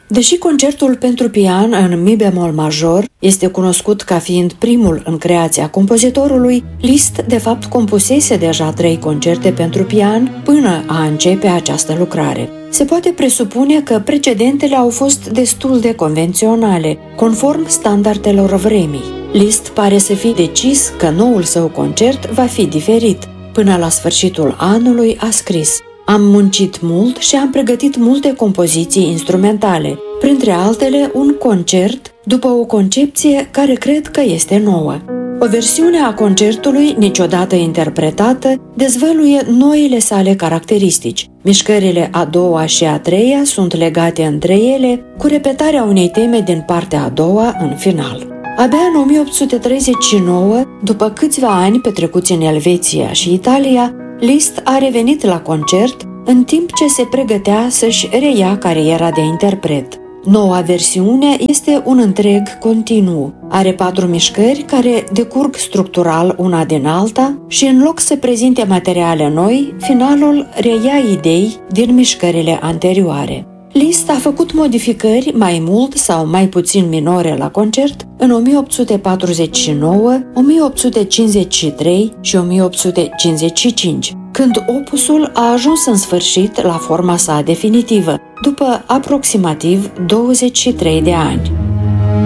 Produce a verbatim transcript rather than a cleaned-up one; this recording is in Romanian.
Deși concertul pentru pian în mi bemol major este cunoscut ca fiind primul în creația compozitorului, Liszt de fapt compusese deja trei concerte pentru pian până a începe această lucrare. Se poate presupune că precedentele au fost destul de convenționale, conform standardelor vremii. Liszt pare să fi decis că noul său concert va fi diferit. Până la sfârșitul anului a scris: "Am muncit mult și am pregătit multe compoziții instrumentale, printre altele un concert după o concepție care cred că este nouă." O versiune a concertului, niciodată interpretată, dezvăluie noile sale caracteristici. Mișcările a doua și a treia sunt legate între ele, cu repetarea unei teme din partea a doua în final. Abia în o mie opt sute treizeci și nouă, după câțiva ani petrecuți în Elveția și Italia, Liszt a revenit la concert în timp ce se pregătea să-și reia cariera de interpret. Noua versiune este un întreg continuu. Are patru mișcări care decurg structural una din alta și în loc să prezinte materiale noi, finalul reia idei din mișcările anterioare. Liszt a făcut modificări mai mult sau mai puțin minore la concert în o mie opt sute patruzeci și nouă, o mie opt sute cincizeci și trei și o mie opt sute cincizeci și cinci, când opusul a ajuns în sfârșit la forma sa definitivă, după aproximativ douăzeci și trei de ani.